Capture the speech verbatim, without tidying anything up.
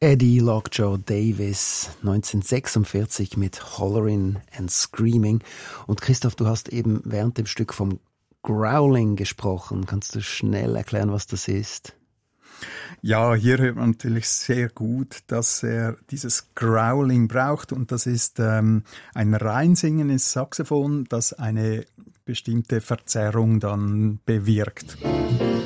Eddie Lockjaw Davis, neunzehnhundertsechsundvierzig mit Hollerin' and Screaming. Und Christoph, du hast eben während dem Stück vom Growling gesprochen. Kannst du schnell erklären, was das ist? Ja, hier hört man natürlich sehr gut, dass er dieses Growling braucht. Und das ist ähm, ein reinsingendes Saxophon, das eine bestimmte Verzerrung dann bewirkt.